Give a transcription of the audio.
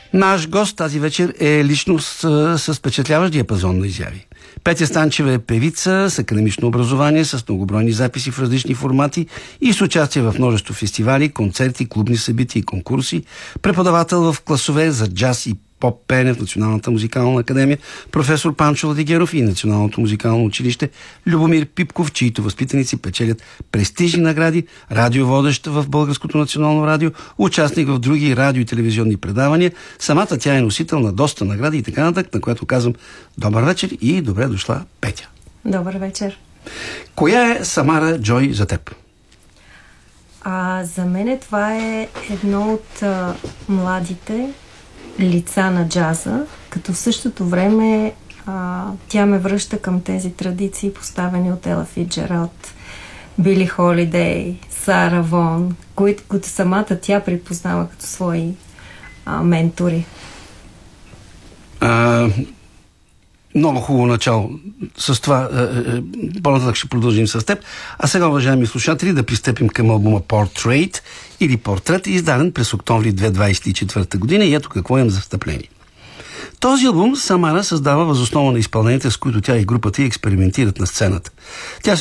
Наш гост тази вечер е личност с впечатляващ диапазон на изяви. Петя Станчева е певица с академично образование, с многобройни записи в различни формати и с участие в множество фестивали, концерти, клубни събития и конкурси, преподавател в класове за джаз и поп пеене в Националната музикална академия, професор Панчо Ладигеров и Националното музикално училище Любомир Пипков, чието възпитаници печелят престижни награди, радиоводещ в Българското национално радио, участник в други радио и телевизионни предавания. Самата тя е носител на доста награди и така нататък, на което казвам добър вечер и добре дошла, Петя. Добър вечер. Коя е Самара Джой за теб? За мен това е едно от младите лица на джаза, като в същото време тя ме връща към тези традиции, поставени от Ела Фицджералд, Били Холидей, Сара Вон, които самата тя припознава като свои ментори. Много хубаво начало. С това по-нататък ще продължим с теб. А сега, уважаеми слушатели, да пристъпим към албума Portrait или Портрет, издаден през октомври 2024 година. И ето какво имам за встъпление. Този албум Самара създава въз основа на изпълненията, с които тя и групата експериментират на сцената. Тя